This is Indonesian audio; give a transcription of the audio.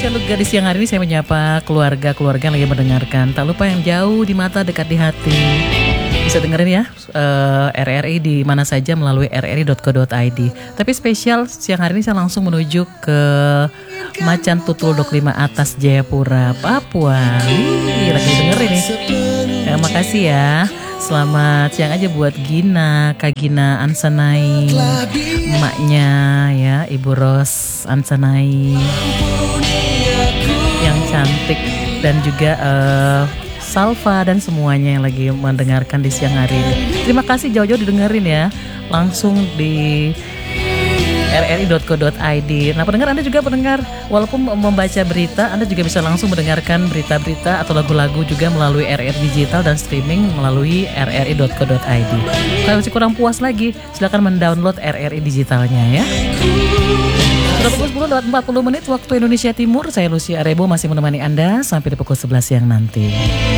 Jangan lupa di siang hari ini saya menyapa keluarga-keluarga yang lagi mendengarkan. Tak lupa yang jauh di mata, dekat di hati. Bisa dengerin ya RRI di mana saja melalui rri.co.id. Tapi spesial siang hari ini saya langsung menuju ke Macan Tutul 25 Atas, Jayapura, Papua. Lagi dengerin nih. Makasih ya. Selamat siang aja buat Gina, Kak Gina Ansanai, emaknya ya, Ibu Ros Ansanai yang cantik, dan juga Salva dan semuanya yang lagi mendengarkan di siang hari ini. Terima kasih jauh-jauh didengerin ya, langsung di rri.co.id. Nah, pendengar Anda juga pendengar, walaupun membaca berita, Anda juga bisa langsung mendengarkan berita-berita atau lagu-lagu juga melalui RRI Digital dan streaming melalui rri.co.id. Kalau masih kurang puas lagi, silakan mendownload RRI Digitalnya ya. Sudah pukul 10 lewat 40 menit waktu Indonesia Timur. Saya Lucia Arebo masih menemani Anda sampai di pukul 11 siang nanti.